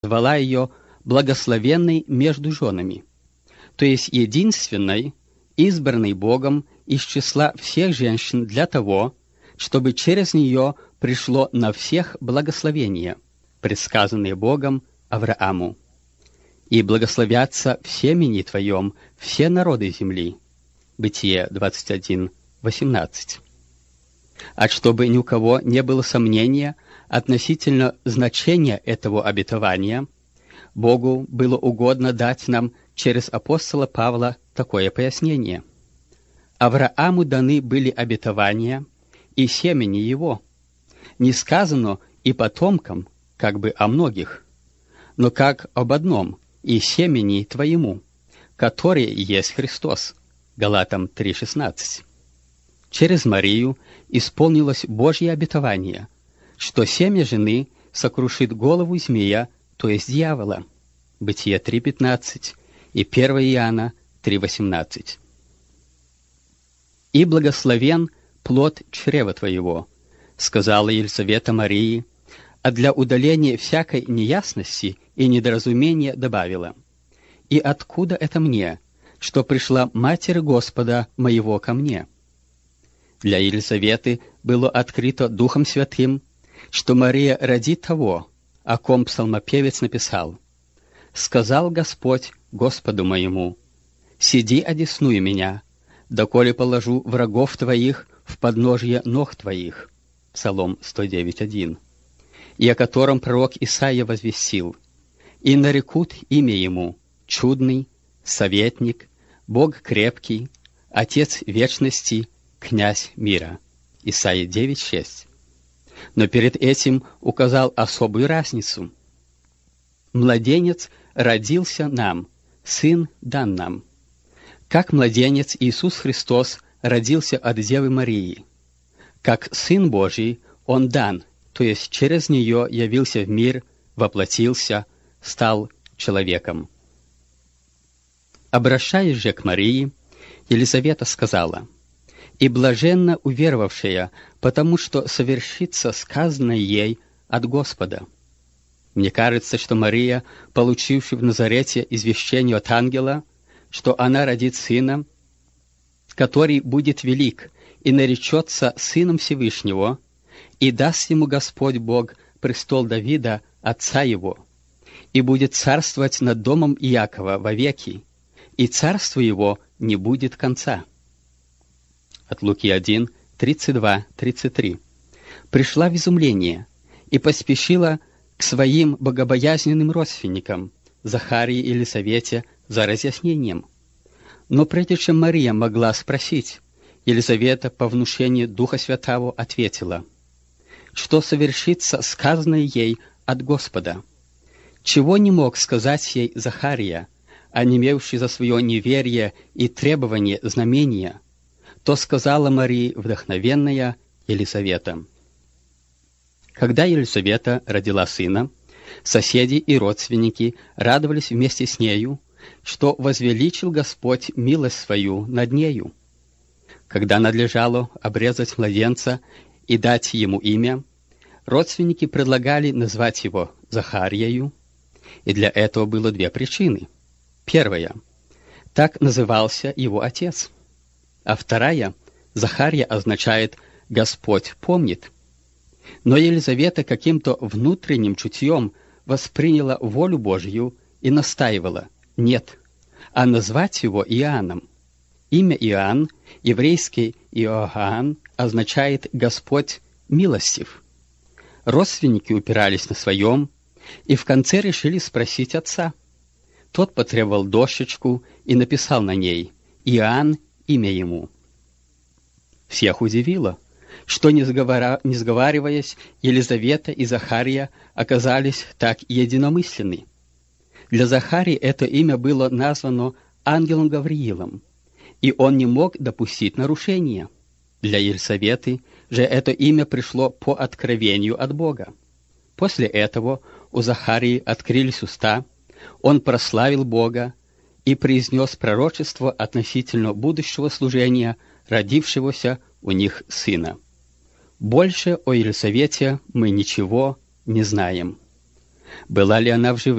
назвала ее благословенной между женами, то есть единственной, избранной Богом из числа всех женщин для того, чтобы через нее пришло на всех благословение, предсказанное Богом Аврааму. «И благословятся в семени твоем все народы земли». Бытие 21:18. А чтобы ни у кого не было сомнения относительно значения этого обетования, Богу было угодно дать нам через апостола Павла такое пояснение. Аврааму даны были обетования и семени его. Не сказано и потомкам, как бы о многих, но как об одном, и семени твоему, который есть Христос. Галатам 3:16. Через Марию исполнилось Божье обетование, что семя жены сокрушит голову змея, то есть дьявола. Бытие 3:15 и 1 Иоанна 3:18. «И благословен плод чрева твоего», — сказала Елизавета Марии, а для удаления всякой неясности и недоразумения добавила: «И откуда это мне, что пришла Матерь Господа моего ко мне?» Для Елизаветы было открыто Духом Святым, что Мария родит того, о ком псалмопевец написал: «Сказал Господь Господу моему: сиди одесную меня, доколе положу врагов твоих в подножье ног твоих». Псалом 109:1. И о котором пророк Исаия возвестил: «И нарекут имя ему чудный, советник, Бог крепкий, Отец вечности, князь мира». Исаия 9:6. Но перед этим указал особую разницу. «Младенец родился нам, сын дан нам». Как младенец Иисус Христос родился от Девы Марии, как Сын Божий Он дан, то есть через нее явился в мир, воплотился, стал человеком. Обращаясь же к Марии, Елизавета сказала: «И блаженна уверовавшая, потому что совершится сказанное ей от Господа». Мне кажется, что Мария, получившая в Назарете извещение от ангела, что она родит сына, который будет велик и наречется Сыном Всевышнего, и даст ему Господь Бог престол Давида, отца его, и будет царствовать над домом Иакова вовеки, и царство его не будет конца. От Луки 1:32-33. Пришла в изумление и поспешила к своим богобоязненным родственникам, Захарии и Елизавете, за разъяснением. Но прежде чем Мария могла спросить, Елизавета по внушению Духа Святого ответила, что совершится сказанное ей от Господа. Чего не мог сказать ей Захария, онемевший за свое неверие и требование знамения, то сказала Марии вдохновенная Елизавета. Когда Елизавета родила сына, соседи и родственники радовались вместе с нею, что возвеличил Господь милость свою над нею. Когда надлежало обрезать младенца и дать ему имя, родственники предлагали назвать его Захарьею, и для этого было две причины. Первая — так назывался его отец, а вторая — Захарья означает «Господь помнит». Но Елизавета каким-то внутренним чутьем восприняла волю Божью и настаивала: нет, а назвать его Иоанном. Имя Иоанн, еврейский Иоанн, означает «Господь милостив». Родственники упирались на своем и в конце решили спросить отца. Тот потребовал дощечку и написал на ней «Иоанн, имя ему». Всех удивило, что, не сговариваясь, Елизавета и Захария оказались так единомысленны. Для Захарии это имя было названо ангелом Гавриилом, и он не мог допустить нарушения. Для Елизаветы же это имя пришло по откровению от Бога. После этого у Захарии открылись уста, он прославил Бога и произнес пророчество относительно будущего служения, родившегося у них сына. Больше о Елизавете мы ничего не знаем. была ли она в живых.